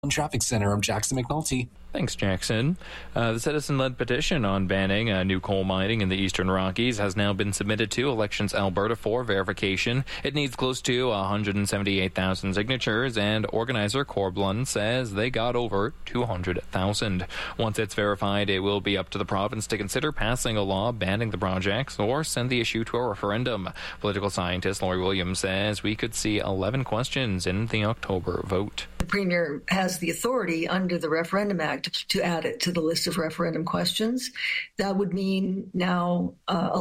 Traffic Center, I'm Jackson McNulty. Thanks, Jackson. The citizen-led petition on banning new coal mining in the Eastern Rockies has now been submitted to Elections Alberta for verification. It needs close to 178,000 signatures, and organizer Corblund says they got over 200,000. Once it's verified, it will be up to the province to consider passing a law banning the projects or send the issue to a referendum. Political scientist Lori Williams says we could see 11 questions in the October vote. The Premier has the authority under the Referendum Act to add it to the list of referendum questions. That would mean now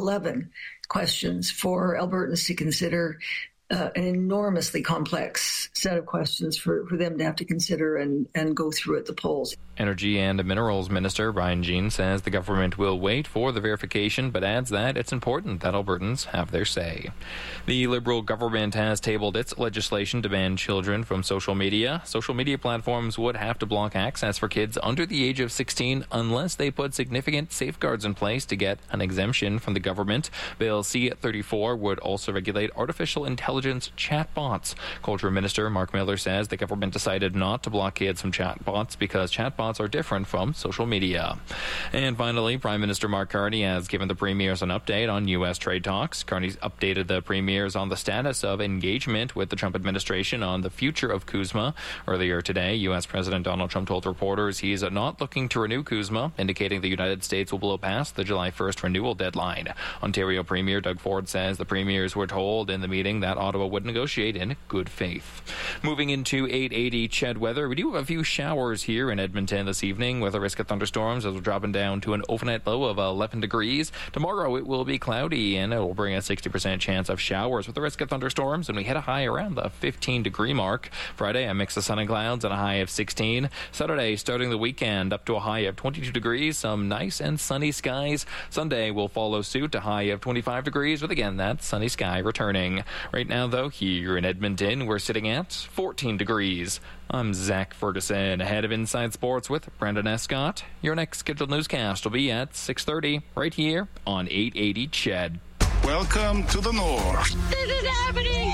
11 questions for Albertans to consider, an enormously complex set of questions for them to have to consider and go through at the polls. Energy and Minerals Minister Brian Jean says the government will wait for the verification, but adds that it's important that Albertans have their say. The Liberal government has tabled its legislation to ban children from social media. Social media platforms would have to block access for kids under the age of 16 unless they put significant safeguards in place to get an exemption from the government. Bill C-34 would also regulate artificial intelligence chatbots. Culture Minister Mark Miller says the government decided not to block kids from chatbots because chatbots are different from social media. And finally, Prime Minister Mark Carney has given the premiers an update on U.S. trade talks. Carney's updated the premiers on the status of engagement with the Trump administration on the future of CUSMA. Earlier today, U.S. President Donald Trump told reporters he's not looking to renew CUSMA, indicating the United States will blow past the July 1st renewal deadline. Ontario Premier Doug Ford says the premiers were told in the meeting that Ottawa would negotiate in good faith. Moving into 880 CHED weather, we do have a few showers here in Edmonton this evening with a risk of thunderstorms as we're dropping down to an overnight low of 11 degrees. Tomorrow it will be cloudy and it will bring a 60% chance of showers with a risk of thunderstorms, and we hit a high around the 15 degree mark. Friday, a mix of sun and clouds and a high of 16. Saturday, starting the weekend, up to a high of 22 degrees, some nice and sunny skies. Sunday will follow suit, a high of 25 degrees with again that sunny sky returning. Right now, though, here in Edmonton, we're sitting at 14 degrees. I'm Zach Ferguson, ahead of Inside Sports with Brendan Escott. Your next scheduled newscast will be at 6:30, right here on 880 CHED. Welcome to the North. This is happening!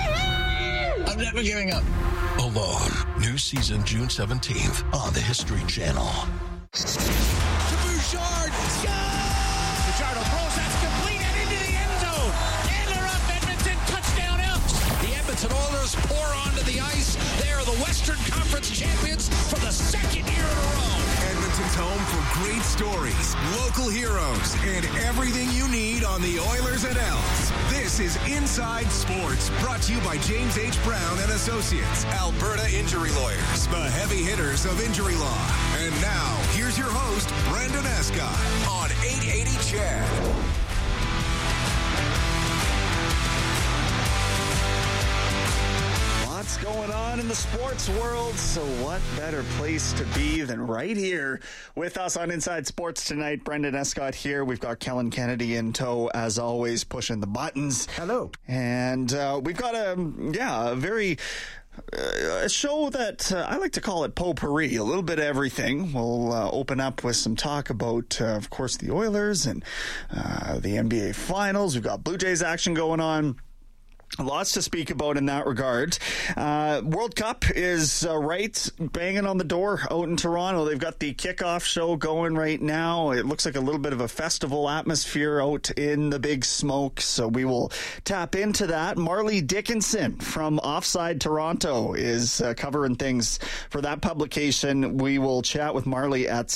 I'm never giving up. Alone, new season June 17th on the History Channel. To Bouchard, Fajardo throws, that's complete and into the end zone. Adler up, Edmonton, touchdown Elks. the Edmonton Oilers pour onto the ice. They are the Western Conference champions for the second year in a row. Edmonton's home for great stories, local heroes, and everything you need on the Oilers and Elks. This is Inside Sports, brought to you by James H. Brown and Associates, Alberta Injury Lawyers, the heavy hitters of injury law. And now, here's your host, Brendan Escott, on 880 CHED. What's going on in the sports world? So what better place to be than right here with us on Inside Sports tonight? Brendan Escott here. We've got Kellen Kennedy in tow, as always, pushing the buttons. Hello. And we've got a very... a show that I like to call it potpourri, a little bit of everything. We'll open up with some talk about, of course, the Oilers and the NBA Finals. We've got Blue Jays action going on. Lots to speak about in that regard. World Cup is right banging on the door out in Toronto. They've got the kickoff show going right now. It looks like a little bit of a festival atmosphere out in the big smoke, so we will tap into that. Marley Dickinson from Offside Toronto is covering things for that publication. We will chat with Marley at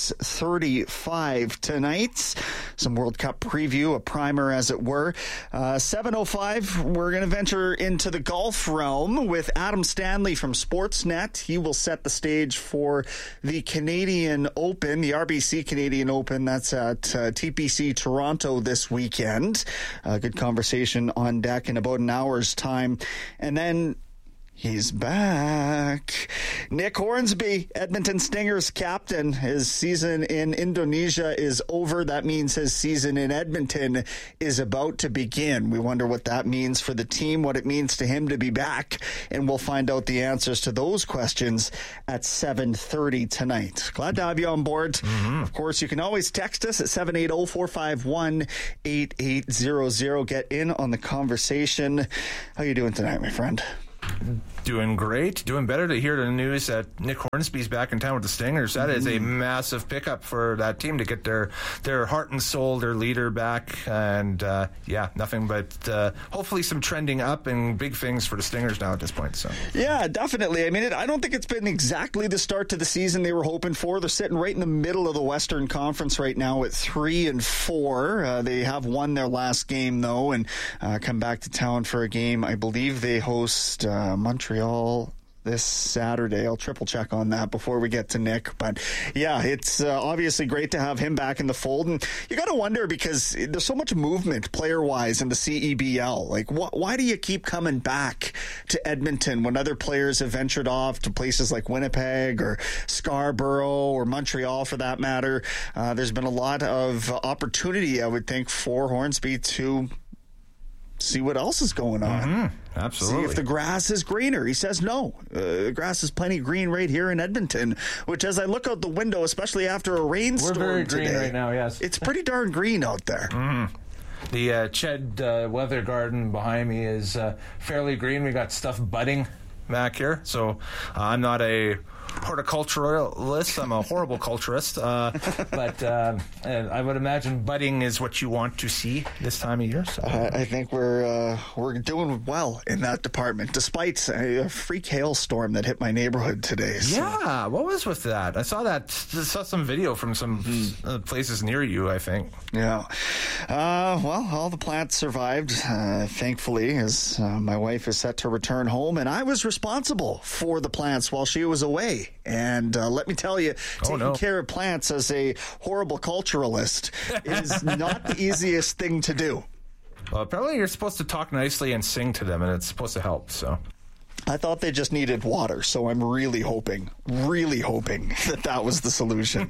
6:35 tonight. Some World Cup preview, a primer as it were. 7:05, we're going to venture into the golf realm with Adam Stanley from Sportsnet. He will set the stage for the Canadian Open, the RBC Canadian Open. That's at TPC Toronto this weekend. Good conversation on deck in about an hour's time. And then he's back. Nick Hornsby, Edmonton Stingers captain. His season in Indonesia is over. That means his season in Edmonton is about to begin. We wonder what that means for the team, what it means to him to be back, and we'll find out the answers to those questions at 7:30 tonight. Glad to have you on board. Mm-hmm. Of course, you can always text us at 780-451-8800. Get in on the conversation. How you doing tonight, my friend? Doing great. Doing better to hear the news that Nick Hornsby's back in town with the Stingers. That is a massive pickup for that team to get their heart and soul, their leader back. And, nothing but hopefully some trending up and big things for the Stingers now at this point. So yeah, definitely. I mean, I don't think it's been exactly the start to the season they were hoping for. They're sitting right in the middle of the Western Conference right now at 3-4. They have won their last game, though, and come back to town for a game. I believe they host Montreal this Saturday. I'll triple check on that before we get to Nick. But yeah, it's obviously great to have him back in the fold. And you got to wonder, because there's so much movement player-wise in the CEBL. Like, why do you keep coming back to Edmonton when other players have ventured off to places like Winnipeg or Scarborough or Montreal for that matter? There's been a lot of opportunity, I would think, for Hornsby to see what else is going on. Mm-hmm. Absolutely. See if the grass is greener. He says no. The grass is plenty green right here in Edmonton, which as I look out the window, especially after a rainstorm today. We're very green right now, yes. It's pretty darn green out there. Mm-hmm. The Ched Weather Garden behind me is fairly green. We got stuff budding back here. So I'm not a horticulturalist. I'm a horrible culturist. But I would imagine budding is what you want to see this time of year. So I think we're doing well in that department, despite a freak hailstorm that hit my neighborhood today. So. Yeah, what was with that? I saw some video from some places near you, I think. Yeah. Well, all the plants survived, thankfully, as my wife is set to return home, and I was responsible for the plants while she was away. And let me tell you, taking care of plants as a horrible culturalist is not the easiest thing to do. Well, apparently you're supposed to talk nicely and sing to them, and it's supposed to help, so... I thought they just needed water, so I'm really hoping that was the solution.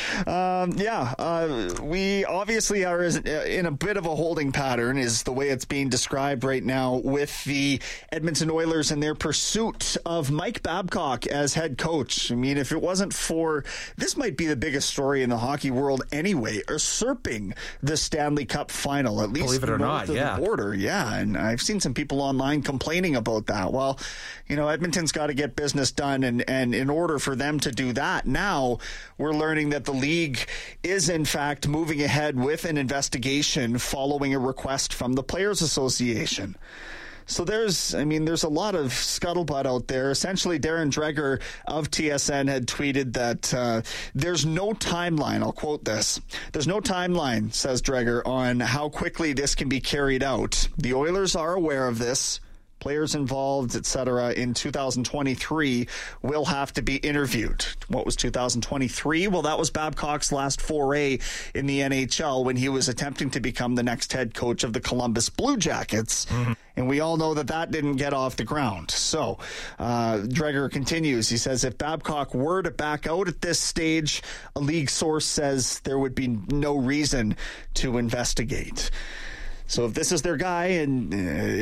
We obviously are in a bit of a holding pattern, is the way it's being described right now, with the Edmonton Oilers and their pursuit of Mike Babcock as head coach. I mean, if it wasn't for, this might be the biggest story in the hockey world anyway, usurping the Stanley Cup final, at least believe it or north not, of the border. Yeah, and I've seen some people online complaining about that. Well, you know, Edmonton's got to get business done, and in order for them to do that, now we're learning that the league is in fact moving ahead with an investigation following a request from the Players Association. So there's a lot of scuttlebutt out there. Essentially, Darren Dreger of TSN had tweeted that there's no timeline. I'll quote this. There's no timeline, says Dreger, on how quickly this can be carried out. The Oilers are aware of this. Players involved, etc., in 2023 will have to be interviewed. What was 2023? Well, that was Babcock's last foray in the NHL when he was attempting to become the next head coach of the Columbus Blue Jackets. Mm-hmm. And we all know that didn't get off the ground. So Dreger continues. He says, if Babcock were to back out at this stage, a league source says there would be no reason to investigate. So if this is their guy, and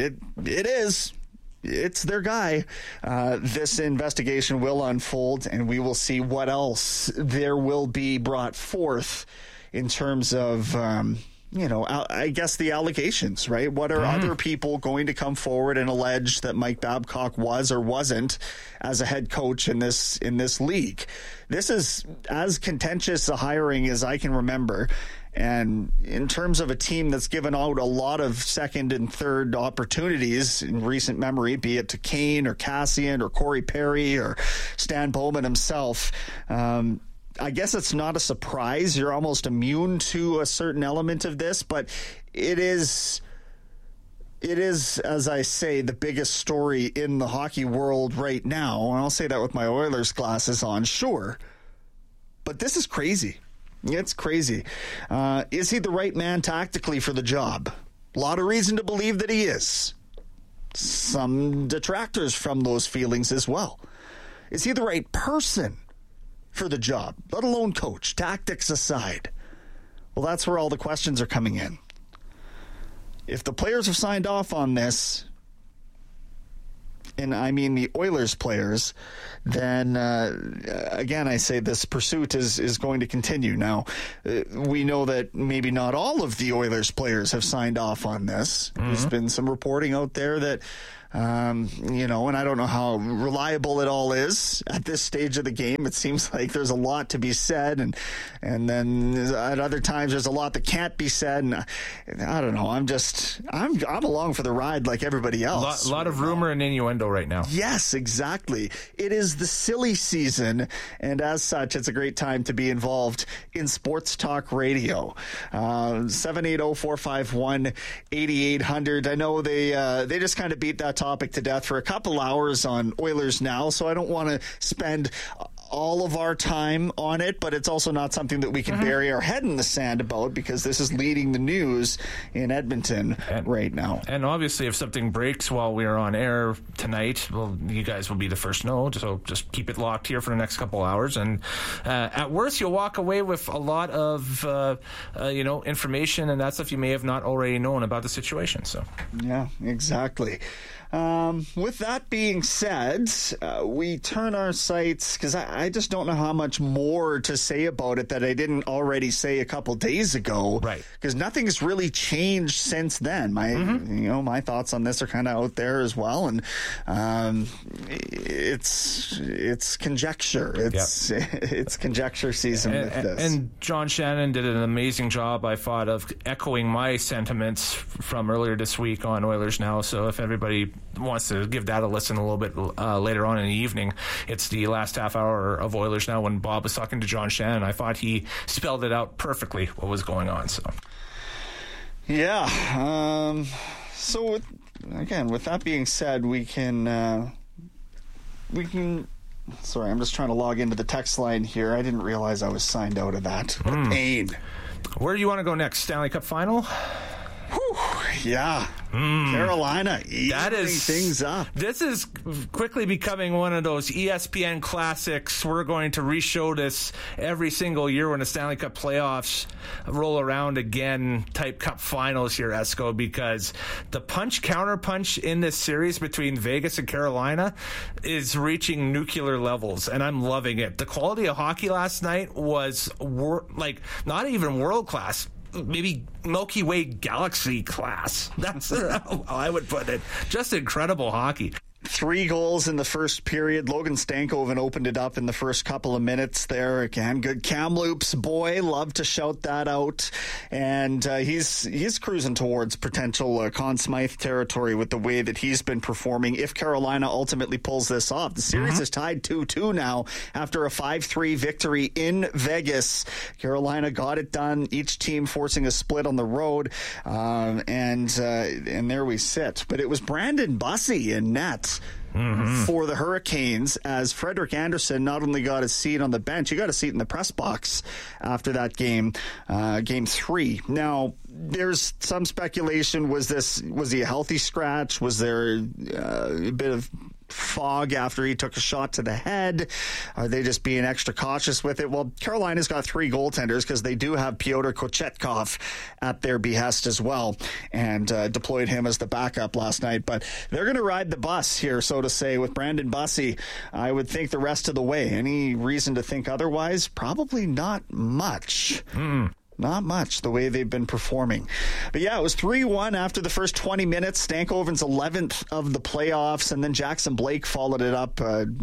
it's their guy, this investigation will unfold, and we will see what else there will be brought forth in terms of, I guess the allegations, right? What are other people going to come forward and allege that Mike Babcock was or wasn't as a head coach in this league? This is as contentious a hiring as I can remember. And in terms of a team that's given out a lot of second and third opportunities in recent memory, be it to Kane or Cassian or Corey Perry or Stan Bowman himself, I guess it's not a surprise. You're almost immune to a certain element of this, but it is, as I say, the biggest story in the hockey world right now. And I'll say that with my Oilers glasses on, sure. But this is crazy. It's crazy. Is he the right man tactically for the job? A lot of reason to believe that he is. Some detractors from those feelings as well. Is he the right person for the job, let alone coach, tactics aside? Well, that's where all the questions are coming in. If the players have signed off on this, and I mean the Oilers players, then again I say this pursuit is going to continue. Now, we know that maybe not all of the Oilers players have signed off on this. Mm-hmm. There's been some reporting out there that And I don't know how reliable it all is at this stage of the game. It seems like there's a lot to be said, and then at other times there's a lot that can't be said. And I don't know. I'm along for the ride like everybody else. A lot of rumor and innuendo right now. Yes, exactly. It is the silly season, and as such, it's a great time to be involved in Sports Talk Radio. 780-451-8800. I know they just kind of beat that topic to death for a couple hours on Oilers Now, so I don't want to spend all of our time on it, but it's also not something that we can bury our head in the sand about, because this is leading the news in Edmonton right now. And obviously, if something breaks while we are on air tonight, well, you guys will be the first to know, so just keep it locked here for the next couple hours. And at worst, you'll walk away with a lot of information and that stuff you may have not already known about the situation. So yeah, exactly. With that being said, we turn our sights, because I just don't know how much more to say about it that I didn't already say a couple days ago. Right. Because nothing's really changed since then. My thoughts on this are kind of out there as well, and it's conjecture. It's conjecture season with this. And John Shannon did an amazing job, I thought, of echoing my sentiments from earlier this week on Oilers Now. So if everybody wants to give that a listen a little bit later on in the evening, it's the last half hour of Oilers Now when Bob was talking to John Shannon. I thought he spelled it out perfectly what was going on. So yeah. So with that being said, we can. Sorry, I'm just trying to log into the text line here. I didn't realize I was signed out of that. What a pain. Where do you want to go next? Stanley Cup Final? Whew, yeah. Carolina easing things up. This is quickly becoming one of those ESPN classics. We're going to re-show this every single year when the Stanley Cup playoffs roll around again, type Cup Finals here, Esco, because the punch-counterpunch in this series between Vegas and Carolina is reaching nuclear levels, and I'm loving it. The quality of hockey last night was not even world-class. Maybe Milky Way Galaxy class. That's how I would put it. Just incredible hockey. 3 goals in the first period. Logan Stankoven opened it up in the first couple of minutes there. Again, good Kamloops boy. Love to shout that out. And he's cruising towards potential Conn Smythe territory with the way that he's been performing. If Carolina ultimately pulls this off, the series is tied 2-2 now after a 5-3 victory in Vegas. Carolina got it done. Each team forcing a split on the road. And there we sit. But it was Brandon Bussey in net for the Hurricanes, as Frederik Andersen not only got a seat on the bench, he got a seat in the press box after that game, game 3. Now, there's some speculation. Was he a healthy scratch? Was there a bit of fog after he took a shot to the head? Are they just being extra cautious with it? Well, Carolina's got 3 goaltenders because they do have Pyotr Kochetkov at their behest as well, and deployed him as the backup last night. But they're going to ride the bus here, so to say, with Brandon Bussey, I would think, the rest of the way. Any reason to think otherwise? Probably not much. Not much, the way they've been performing. But yeah, it was 3-1 after the first 20 minutes. Stankoven's 11th of the playoffs, and then Jackson Blake followed it up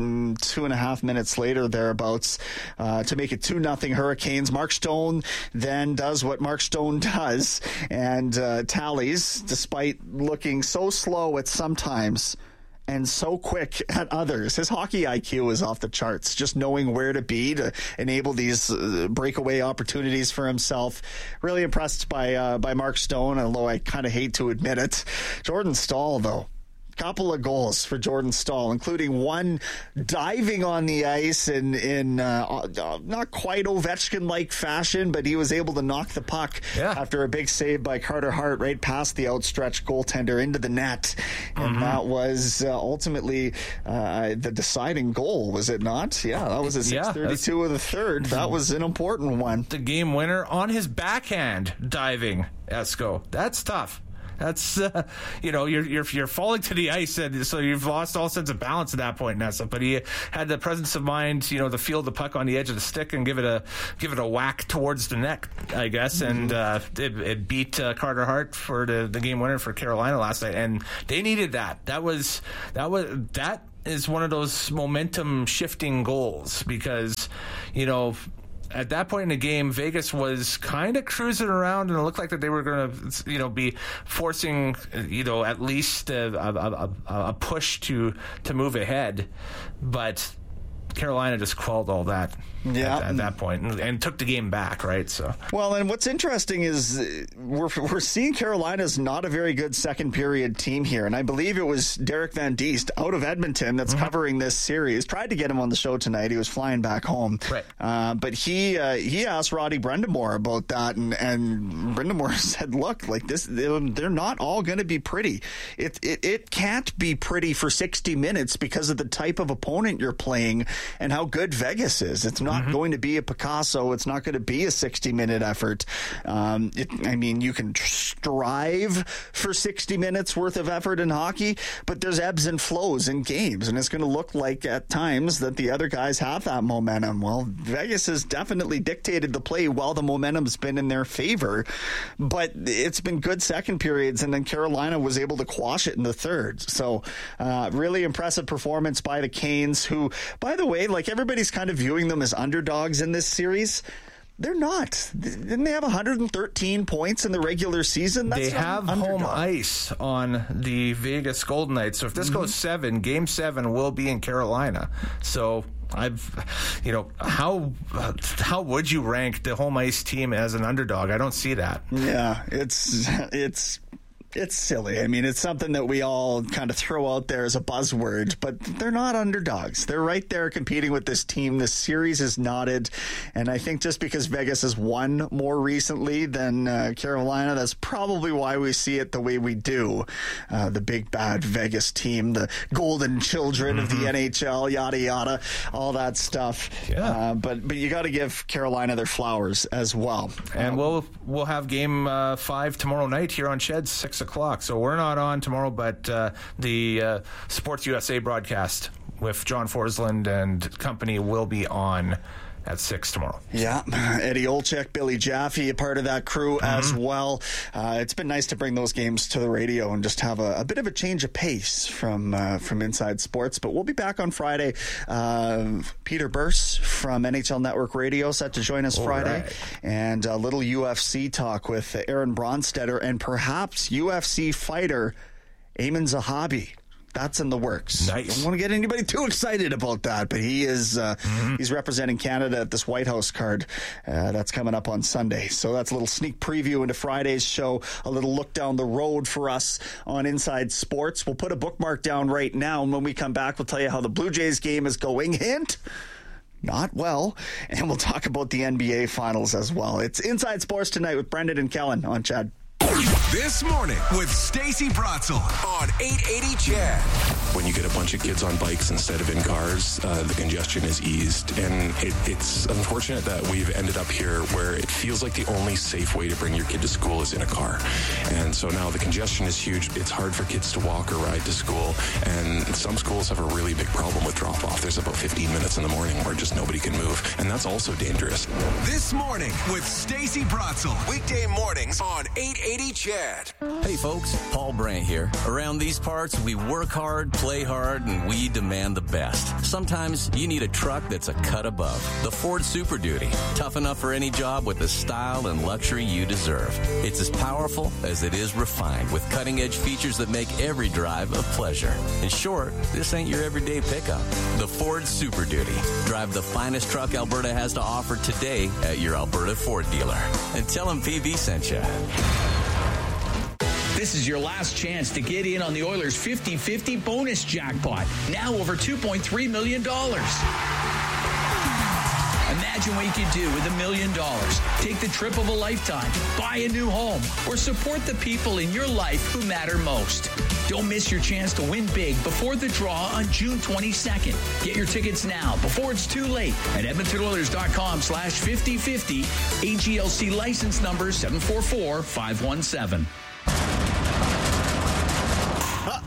2.5 minutes later, thereabouts, to make it 2-0 Hurricanes. Mark Stone then does what Mark Stone does and tallies, despite looking so slow at sometimes and so quick at others. His hockey IQ is off the charts, just knowing where to be to enable these breakaway opportunities for himself. Really impressed by Mark Stone, although I kind of hate to admit it. Jordan Staal, though. Couple of goals for Jordan Staal, including one diving on the ice in not quite Ovechkin-like fashion, but he was able to knock the puck after a big save by Carter Hart right past the outstretched goaltender into the net. And that was ultimately the deciding goal, was it not? Yeah, that was at 6:32 of the third. That was an important one. The game winner on his backhand diving, Esco. That's tough. That's you're falling to the ice, and so you've lost all sense of balance at that point, Nessa. But he had the presence of mind, to field the puck on the edge of the stick and give it a whack towards the net, I guess, and it beat Carter Hart for the game winner for Carolina last night, and they needed that. That is one of those momentum shifting goals because, at that point in the game, Vegas was kind of cruising around, and it looked like that they were going to, be forcing, at least a push to move ahead, but Carolina just quelled all that at that point and took the game back, right? So and what's interesting is we're seeing Carolina's not a very good second period team here, and I believe it was Derek Van Diest out of Edmonton that's covering this series. Tried to get him on the show tonight. He was flying back home, right? But he asked Roddy Brind'Amour about that, and Brind'Amour said, "Look, like this, they're not all going to be pretty. It can't be pretty for 60 minutes because of the type of opponent you're playing and how good Vegas is. It's not going to be a Picasso. It's not going to be a 60-minute effort. You can strive for 60 minutes worth of effort in hockey, but there's ebbs and flows in games, and it's going to look like at times that the other guys have that momentum. Well, Vegas has definitely dictated the play while the momentum's been in their favor, but it's been good second periods, and then Carolina was able to quash it in the third. So really impressive performance by the Canes, who, by the way, like everybody's kind of viewing them as underdogs in this series. They're not. Didn't they have 113 points in the regular season? They have home ice on the Vegas Golden Knights. So if this goes 7, Game 7 will be in Carolina. So how would you rank the home ice team as an underdog? I don't see that. Yeah, it's silly. I mean, it's something that we all kind of throw out there as a buzzword, but they're not underdogs. They're right there competing with this team. This series is knotted, and I think just because Vegas has won more recently than Carolina, that's probably why we see it the way we do. The big bad Vegas team, the golden children of the NHL, yada yada, all that stuff. Yeah. But you got to give Carolina their flowers as well. And we'll have Game 5 tomorrow night here on Shed, 6 o'clock. So we're not on tomorrow, but the Sports USA broadcast with John Forsland and company will be on at 6 tomorrow. Yeah, Eddie Olczyk, Billy Jaffe, a part of that crew as well. It's been nice to bring those games to the radio and just have a bit of a change of pace from Inside Sports. But we'll be back on Friday. Peter Burse from NHL Network Radio set to join us Friday. Right. And a little UFC talk with Aaron Bronstetter and perhaps UFC fighter Aiemann Zahabi. That's in the works. Nice. Don't want to get anybody too excited about that, but he is he's representing Canada at this White House card that's coming up on Sunday. So that's a little sneak preview into Friday's show, a little look down the road for us on Inside Sports. We'll put a bookmark down right now, and when we come back, we'll tell you how the Blue Jays game is going. Hint, not well. And we'll talk about the NBA Finals as well. It's Inside Sports tonight with Brendan and Kellen on Chad. This morning with Stacey Bratzel on 880 Chad. When you get a bunch of kids on bikes instead of in cars, the congestion is eased. And it's unfortunate that we've ended up here where it feels like the only safe way to bring your kid to school is in a car. And so now the congestion is huge. It's hard for kids to walk or ride to school. And some schools have a really big problem with drop-off. There's about 15 minutes in the morning where just nobody can move. And that's also dangerous. This morning with Stacey Bratzel. Weekday mornings on 880 Chad. Hey folks, Paul Brandt here. Around these parts, we work hard, play hard, and we demand the best. Sometimes you need a truck that's a cut above. The Ford Super Duty. Tough enough for any job with the style and luxury you deserve. It's as powerful as it is refined with cutting-edge features that make every drive a pleasure. In short, this ain't your everyday pickup. The Ford Super Duty. Drive the finest truck Alberta has to offer today at your Alberta Ford dealer. And tell them PV sent you. This is your last chance to get in on the Oilers' 50-50 bonus jackpot. Now over $2.3 million. Imagine what you could do with $1 million. Take the trip of a lifetime, buy a new home, or support the people in your life who matter most. Don't miss your chance to win big before the draw on June 22nd. Get your tickets now before it's too late at EdmontonOilers.com/5050. AGLC license number 744517.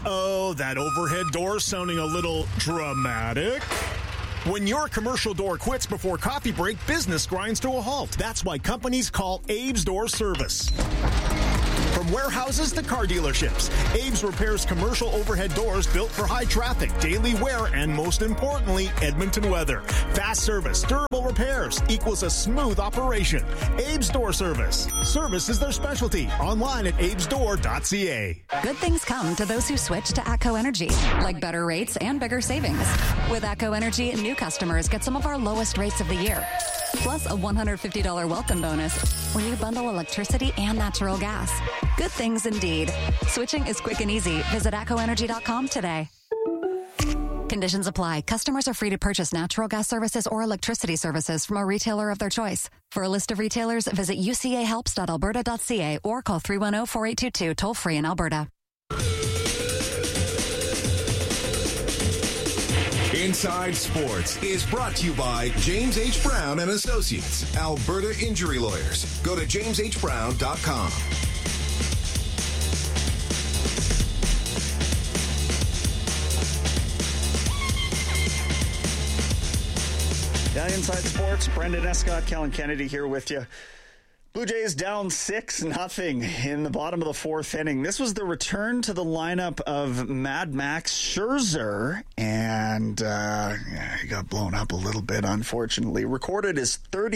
Uh-oh, that overhead door sounding a little dramatic. When your commercial door quits before coffee break, business grinds to a halt. That's why companies call Abe's Door Service. From warehouses to car dealerships, Abe's repairs commercial overhead doors built for high traffic, daily wear, and most importantly, Edmonton weather. Fast service, durable repairs equals a smooth operation. Abe's Door Service. Service is their specialty. Online at abesdoor.ca. Good things come to those who switch to ATCO Energy, like better rates and bigger savings. With ATCO Energy, new customers get some of our lowest rates of the year, plus a $150 welcome bonus when you bundle electricity and natural gas. Good things indeed. Switching is quick and easy. Visit ATCOenergy.com today. Conditions apply. Customers are free to purchase natural gas services or electricity services from a retailer of their choice. For a list of retailers, visit ucahelps.alberta.ca or call 310-4822 toll free in Alberta. Inside Sports is brought to you by James H. Brown and Associates, Alberta Injury Lawyers. Go to jameshbrown.com. Yeah, Inside Sports, Brendan Escott, Kellen Kennedy here with you. Blue Jays down 6-0 in the bottom of the fourth inning. This was the return to the lineup of Mad Max Scherzer, and he got blown up a little bit, unfortunately. Recorded his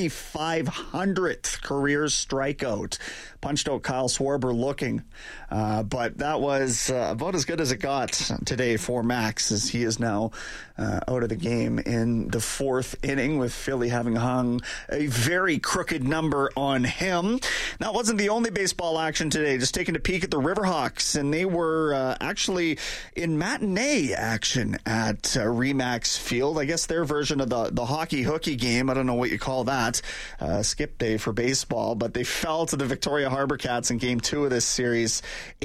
3,500th career strikeout. Punched out Kyle Schwarber looking, but that was about as good as it got today for Max, as he is now out of the game in the fourth inning, with Philly having hung a very crooked number on him. That wasn't the only baseball action today. Just taking a peek at the Riverhawks, and they were actually in matinee action at Remax Field. I guess their version of the hockey-hooky game. I don't know what you call that. Skip day for baseball, but they fell to the Victoria Harbor Cats in Game 2 of this series,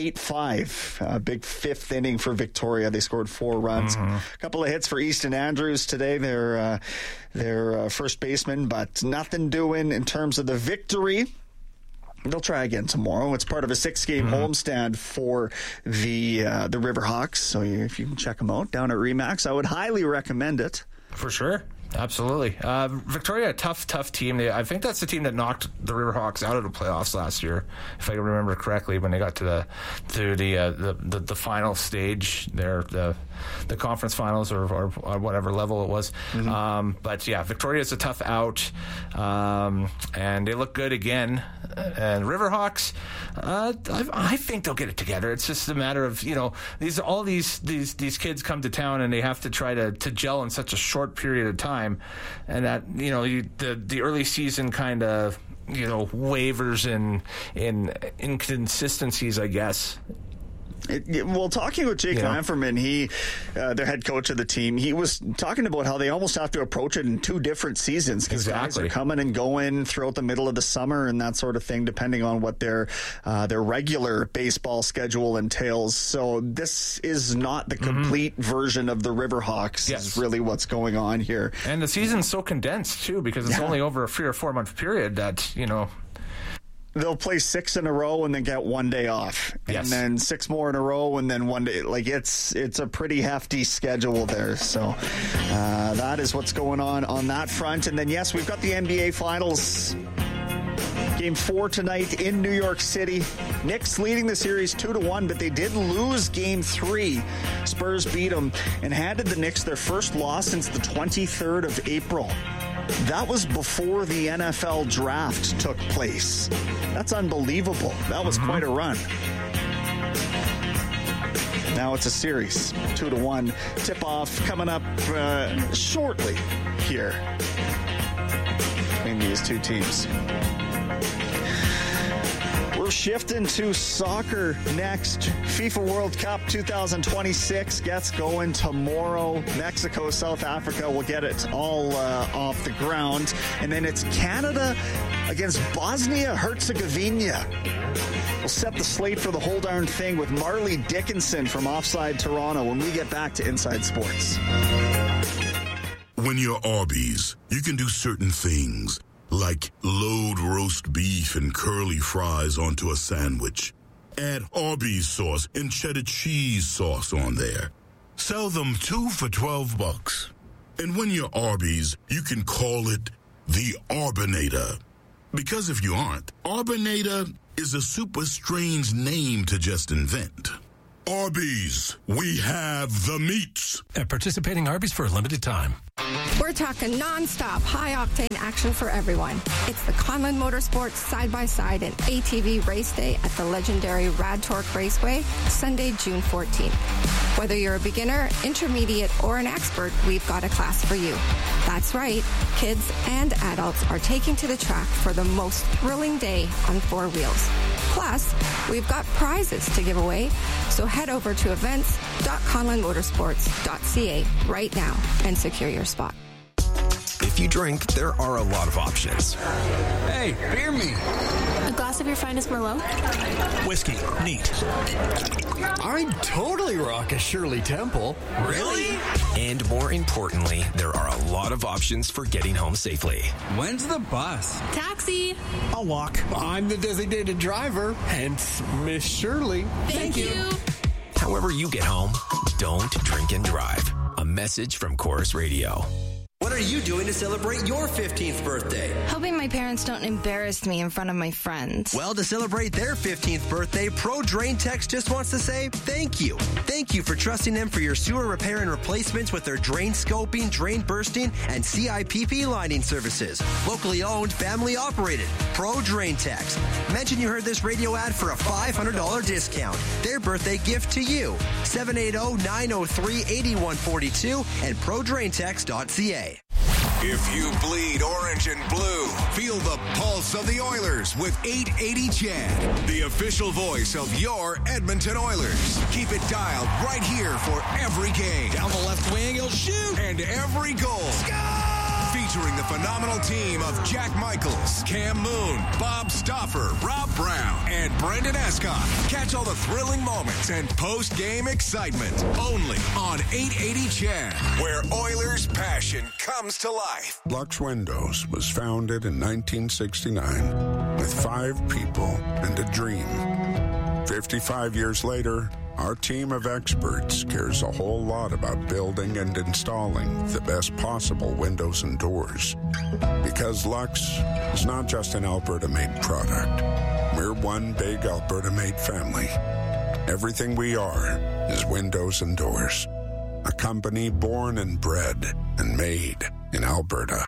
8-5. Big fifth inning for Victoria. They scored 4 runs. A couple of hits for Easton Andrews today, their first baseman, but nothing doing in terms of the victory. They'll try again tomorrow. It's part of a 6-game homestand for the Riverhawks. So if you can check them out down at Remax, I would highly recommend it. For sure. Absolutely. Victoria, a tough team. I think that's the team that knocked the Riverhawks out of the playoffs last year, if I remember correctly, when they got to the final stage there, the conference finals or whatever level it was. But yeah, Victoria's a tough out, and they look good again. And Riverhawks, I think they'll get it together. It's just a matter of, these kids come to town and they have to try to gel in such a short period of time. And that, the early season kind of, wavers in inconsistencies, I guess. Well, talking with Jake Lamferman, their head coach of the team, he was talking about how they almost have to approach it in 2 different seasons, because guys are coming and going throughout the middle of the summer and that sort of thing, depending on what their regular baseball schedule entails. So this is not the complete version of the Riverhawks. Is really what's going on here. And the season's so condensed too, because it's only over a 3 or 4 month period that they'll play 6 in a row and then get 1 day off, and then 6 more in a row and then 1 day. Like it's a pretty hefty schedule there. So that is what's going on that front. And then yes, we've got the NBA Finals. Game 4 tonight in New York City. Knicks leading the series 2-1, but they did lose Game 3. Spurs beat them and handed the Knicks their first loss since the 23rd of April. That was before the NFL draft took place. That's unbelievable. That was quite a run. Now it's a series, 2-1. Tip-off coming up shortly here between these two teams. We're shifting to soccer next. FIFA World Cup 2026 gets going tomorrow. Mexico, South Africa will get it all off the ground. And then it's Canada against Bosnia-Herzegovina. We'll set the slate for the whole darn thing with Marley Dickinson from Offside Toronto when we get back to Inside Sports. When you're Arby's, you can do certain things, like load roast beef and curly fries onto a sandwich. Add Arby's sauce and cheddar cheese sauce on there. Sell them 2 for $12. And when you're Arby's, you can call it the Arbinator. Because if you aren't, Arbinator is a super strange name to just invent. Arby's, we have the meats. At participating Arby's for a limited time. We're talking non-stop, high-octane action for everyone. It's the Conlon Motorsports Side-by-Side and ATV Race Day at the legendary Rad Torque Raceway, Sunday, June 14th. Whether you're a beginner, intermediate, or an expert, we've got a class for you. That's right, kids and adults are taking to the track for the most thrilling day on 4 wheels. Plus, we've got prizes to give away, so head over to events.conlonmotorsports.ca right now and secure your spot. If you drink, there are a lot of options. Hey, beer me. A glass of your finest Merlot? Whiskey. Neat. I'd totally rock a Shirley Temple. Really? And more importantly, there are a lot of options for getting home safely. When's the bus? Taxi. I'll walk. I'm the designated driver, hence Miss Shirley. Thank you. However you get home, don't drink and drive. A message from Chorus Radio. What are you doing to celebrate your 15th birthday? Hoping my parents don't embarrass me in front of my friends. Well, to celebrate their 15th birthday, Pro Drain Techs just wants to say thank you. Thank you for trusting them for your sewer repair and replacements with their drain scoping, drain bursting, and CIPP lining services. Locally owned, family operated. Pro Drain Techs. Mention you heard this radio ad for a $500 discount. Their birthday gift to you. 780-903-8142 and ProDrainTechs.ca. If you bleed orange and blue, feel the pulse of the Oilers with 880 Chad, the official voice of your Edmonton Oilers. Keep it dialed right here for every game. Down the left wing, he'll shoot. And every goal. Featuring the phenomenal team of Jack Michaels, Cam Moon, Bob Stauffer, Rob Brown, and Brendan Escott. Catch all the thrilling moments and post-game excitement only on 880 Chad, where Oilers passion comes to life. Lux Windows was founded in 1969 with 5 people and a dream. 55 years later, our team of experts cares a whole lot about building and installing the best possible windows and doors. Because Lux is not just an Alberta-made product. We're one big Alberta-made family. Everything we are is windows and doors. A company born and bred and made in Alberta.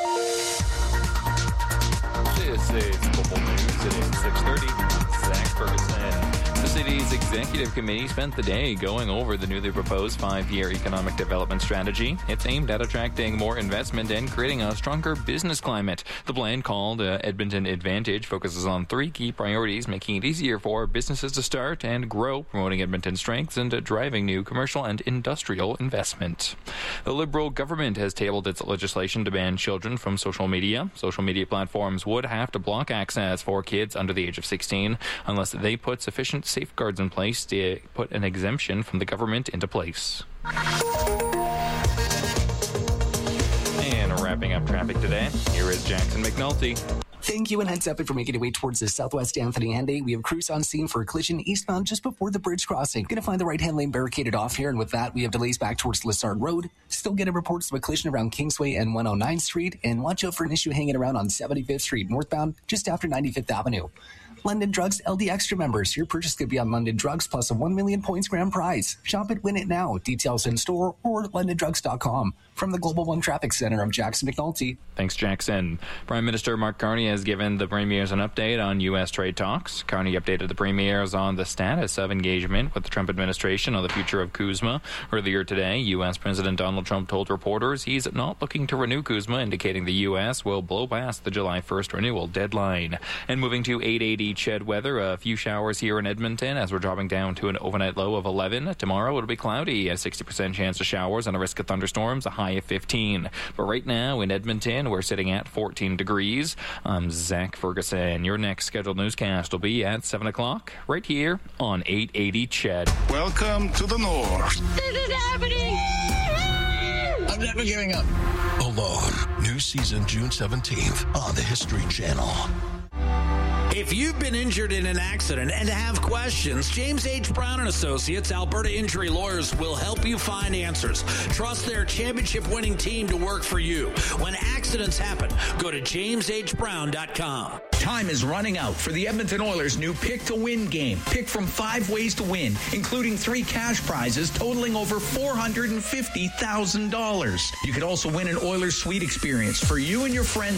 This is Global News at 6:30. Zach Ferguson. The city's executive committee spent the day going over the newly proposed 5-year economic development strategy. It's aimed at attracting more investment and creating a stronger business climate. The plan, called Edmonton Advantage, focuses on 3 key priorities: making it easier for businesses to start and grow, promoting Edmonton's strengths, and driving new commercial and industrial investment. The Liberal government has tabled its legislation to ban children from social media. Social media platforms would have to block access for kids under the age of 16 unless they put sufficient safeguards in place to put an exemption from the government into place. And wrapping up traffic today, here is Jackson McNulty. Thank you, and heads up if you're making your way towards the southwest Anthony Henday. We have crews on scene for a collision eastbound just before the bridge crossing. Going to find the right-hand lane barricaded off here, and with that, we have delays back towards Lessard Road. Still getting reports of a collision around Kingsway and 109th Street, and watch out for an issue hanging around on 75th Street northbound just after 95th Avenue. London Drugs LD Extra members. Your purchase could be on London Drugs plus a 1 million points grand prize. Shop it, win it now. Details in store or londondrugs.com. From the Global One Traffic Center, I'm Jackson McNulty. Thanks, Jackson. Prime Minister Mark Carney has given the premiers an update on U.S. trade talks. Carney updated the premiers on the status of engagement with the Trump administration on the future of CUSMA. Earlier today, U.S. President Donald Trump told reporters he's not looking to renew CUSMA, indicating the U.S. will blow past the July 1st renewal deadline. And moving to 880 Ched weather, a few showers here in Edmonton as we're dropping down to an overnight low of 11. Tomorrow it'll be cloudy, a 60% chance of showers and a risk of thunderstorms, a high of 15. But right now in Edmonton, we're sitting at 14 degrees. I'm Zach Ferguson. Your next scheduled newscast will be at 7 o'clock right here on 880 Ched. Welcome to the North. This is happening! I'm never giving up. Alone. New season June 17th on the History Channel. If you've been injured in an accident and have questions, James H. Brown & Associates, Alberta Injury Lawyers, will help you find answers. Trust their championship-winning team to work for you. When accidents happen, go to jameshbrown.com. Time is running out for the Edmonton Oilers' new Pick to Win game. Pick from 5 ways to win, including 3 cash prizes totaling over $450,000. You could also win an Oilers suite experience for you and your friends